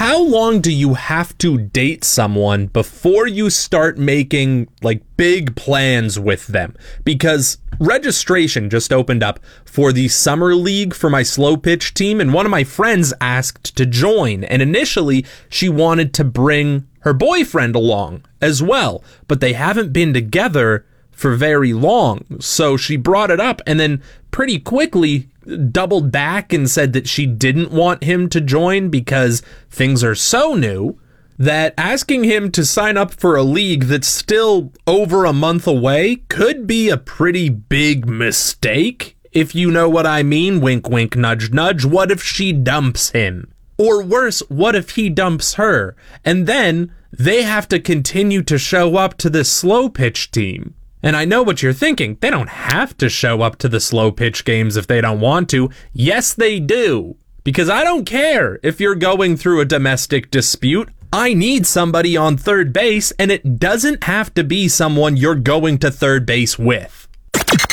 how long do you have to date someone before you start making like big plans with them? Because registration just opened up for the summer league for my slow pitch team, and one of my friends asked to join, and initially she wanted to bring her boyfriend along as well, but they haven't been together for very long. So she brought it up and then pretty quickly doubled back and said that she didn't want him to join because things are so new that asking him to sign up for a league that's still over a month away could be a pretty big mistake, if you know what I mean. Wink, wink, nudge, nudge. What if she dumps him? Or worse, what if he dumps her? And then they have to continue to show up to this slow pitch team. And I know what you're thinking. They don't have to show up to the slow pitch games if they don't want to. Yes, they do. Because I don't care if you're going through a domestic dispute. I need somebody on third base, and it doesn't have to be someone you're going to third base with.